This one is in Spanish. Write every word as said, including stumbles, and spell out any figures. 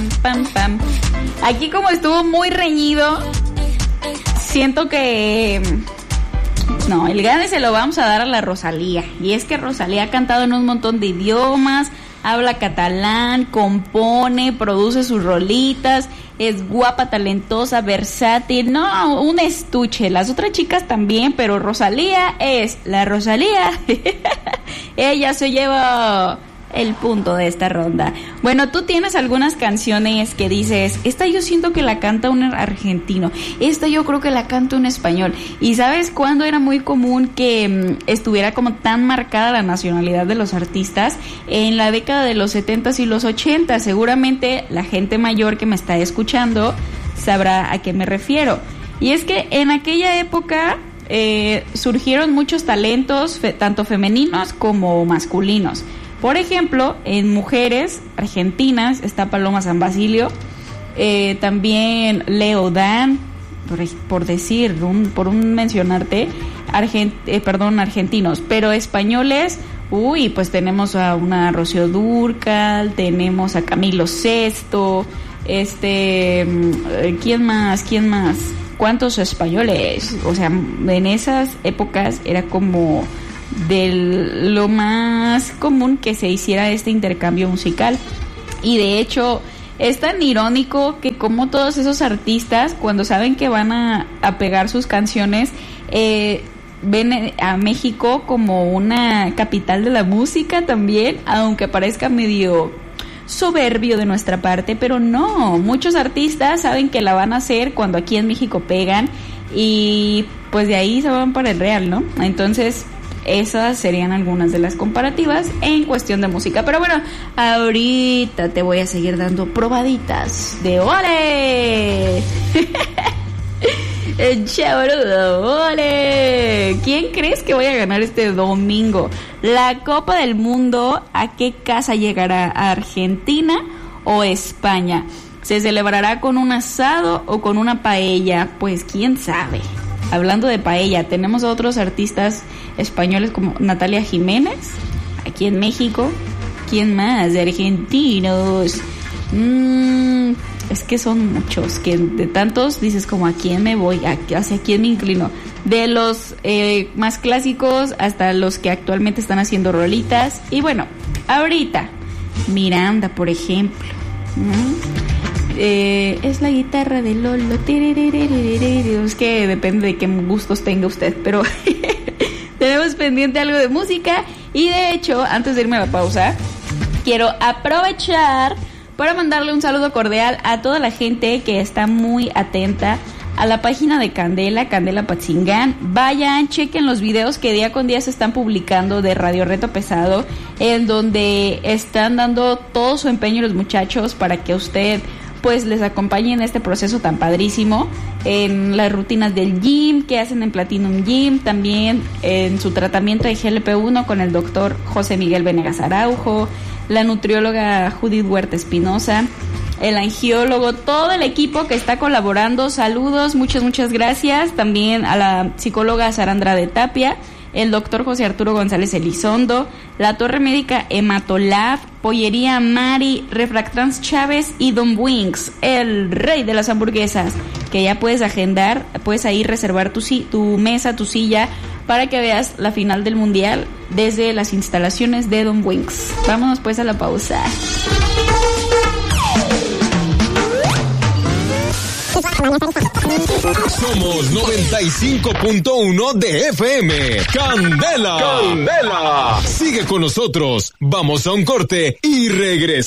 pam, pam, pam. Aquí como estuvo muy reñido, siento que... No, el gane se lo vamos a dar a la Rosalía. Y es que Rosalía ha cantado en un montón de idiomas, habla catalán, compone, produce sus rolitas, es guapa, talentosa, versátil. No, un estuche. Las otras chicas también, pero Rosalía es la Rosalía. Ella se lleva el punto de esta ronda. Bueno, tú tienes algunas canciones que dices, esta yo siento que la canta un argentino, esta yo creo que la canta un español. ¿Y sabes cuándo era muy común que um, estuviera como tan marcada la nacionalidad de los artistas? En la década de los setentas y los ochentas. Seguramente la gente mayor que me está escuchando sabrá a qué me refiero. Y es que en aquella época eh, surgieron muchos talentos, fe, tanto femeninos como masculinos. Por ejemplo, en mujeres argentinas está Paloma San Basilio, eh, también Leo Dan, por, por decir, un, por un mencionarte, argent, eh, perdón, argentinos, pero españoles, uy, pues tenemos a una Rocío Dúrcal, tenemos a Camilo Sesto, este, ¿quién más? ¿Quién más? ¿Cuántos españoles? O sea, en esas épocas era como de lo más común que se hiciera este intercambio musical. Y de hecho es tan irónico que como todos esos artistas, cuando saben que van a, a pegar sus canciones, eh, ven a México como una capital de la música también, aunque parezca medio soberbio de nuestra parte, pero no, muchos artistas saben que la van a hacer cuando aquí en México pegan y pues de ahí se van para el real, ¿no? Entonces esas serían algunas de las comparativas en cuestión de música. Pero bueno, ahorita te voy a seguir dando probaditas de ¡ole! ¡Chaborudo! ¡Ole! ¿Quién crees que voy a ganar este domingo? La Copa del Mundo, ¿a qué casa llegará? ¿A Argentina o España? ¿Se celebrará con un asado o con una paella? Pues quién sabe. Hablando de paella, tenemos a otros artistas españoles como Natalia Jiménez, aquí en México. ¿Quién más? De argentinos. Mm, es que son muchos, que de tantos dices como a quién me voy, hacia quién me inclino. De los eh, más clásicos hasta los que actualmente están haciendo rolitas. Y bueno, ahorita, Miranda, por ejemplo. ¿Mm? Eh, es la guitarra de Lolo. Es que depende de qué gustos tenga usted, pero tenemos pendiente algo de música. Y de hecho, antes de irme a la pausa, quiero aprovechar para mandarle un saludo cordial a toda la gente que está muy atenta a la página de Candela, Candela Patzingán. Vayan, chequen los videos que día con día se están publicando de Radio Reto Pesado, en donde están dando todo su empeño los muchachos para que usted pues les acompañe en este proceso tan padrísimo, en las rutinas del gym que hacen en Platinum Gym, también en su tratamiento de G L P uno con el doctor José Miguel Venegas Araujo, la nutrióloga Judith Huerta Espinosa, el angiólogo, todo el equipo que está colaborando. Saludos, muchas, muchas gracias. También a la psicóloga Sarandra de Tapia, el doctor José Arturo González Elizondo, la Torre Médica Hematolab, Pollería Mari, Refractrans Chávez y Don Wings, el rey de las hamburguesas, que ya puedes agendar, puedes ahí reservar tu, tu mesa, tu silla, para que veas la final del mundial desde las instalaciones de Don Wings. Vámonos pues a la pausa. Somos noventa y cinco punto uno de F M. Candela. Candela. Sigue con nosotros. Vamos a un corte y regresamos.